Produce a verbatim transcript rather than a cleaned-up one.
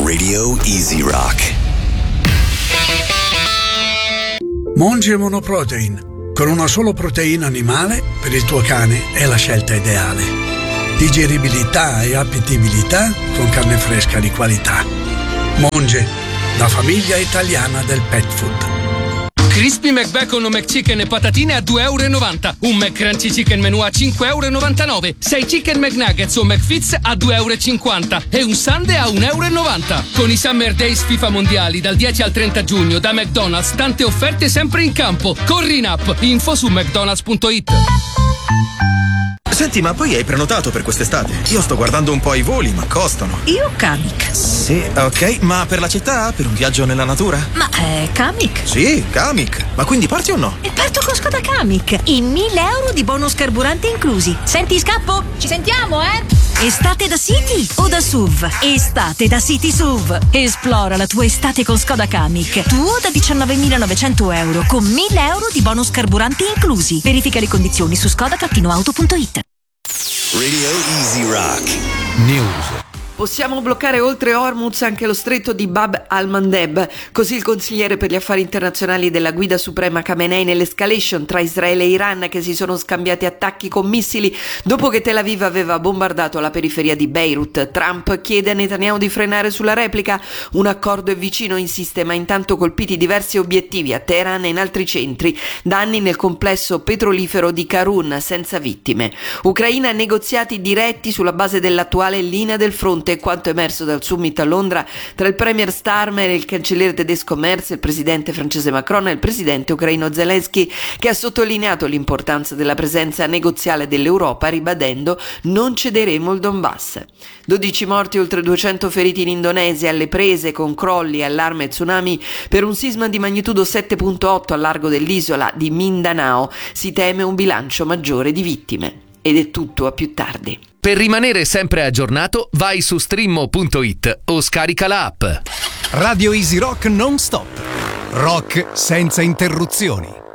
Radio Easy Rock. Monge Monoprotein. Con una sola proteina animale, per il tuo cane è la scelta ideale. Digeribilità e appetibilità con carne fresca di qualità. Monge, la famiglia italiana del pet food. Crispy McBacon o McChicken e patatine a due e novanta euro. Un McCrunchy Chicken Menù a cinque e novantanove euro. sei Chicken McNuggets o McFits a due e cinquanta euro. E un Sundae a un e novanta euro. Con i Summer Days FIFA Mondiali dal dieci al trenta giugno da McDonald's, tante offerte sempre in campo. Corri in app. Info su mcdonalds punto it. Senti, ma poi hai prenotato per quest'estate? Io sto guardando un po' i voli, ma costano. Io Kamiq. Sì, ok, ma per la città? Per un viaggio nella natura? Ma è Kamiq. Sì, Kamiq. Ma quindi parti o no? E parto con Skoda Kamiq. I mille euro di bonus carburante inclusi. Senti, scappo? Ci sentiamo, eh? Estate da City o da S U V? Estate da City S U V. Esplora la tua estate con Skoda Kamiq. Tuo da diciannovemilanovecento euro con mille euro di bonus carburanti inclusi. Verifica le condizioni su skoda auto punto it. Radio Easy Rock. News. Possiamo bloccare oltre Hormuz anche lo stretto di Bab al-Mandeb, così il consigliere per gli affari internazionali della guida suprema Khamenei nell'escalation tra Israele e Iran, che si sono scambiati attacchi con missili dopo che Tel Aviv aveva bombardato la periferia di Beirut. Trump chiede a Netanyahu di frenare sulla replica. Un accordo è vicino, insiste, ma intanto colpiti diversi obiettivi a Teheran e in altri centri. Danni nel complesso petrolifero di Karun, senza vittime. Ucraina, negoziati diretti sulla base dell'attuale linea del fronte, quanto emerso dal summit a Londra tra il premier Starmer e il cancelliere tedesco Merz, il presidente francese Macron e il presidente ucraino Zelensky, che ha sottolineato l'importanza della presenza negoziale dell'Europa, ribadendo: non cederemo il Donbass. dodici morti, oltre duecento feriti in Indonesia, alle prese con crolli, allarme e tsunami per un sisma di magnitudo sette virgola otto al largo dell'isola di Mindanao. Si teme un bilancio maggiore di vittime. Ed è tutto, a più tardi. Per rimanere sempre aggiornato, vai su streammo punto it o scarica la app. Radio Easy Rock non stop. Rock senza interruzioni.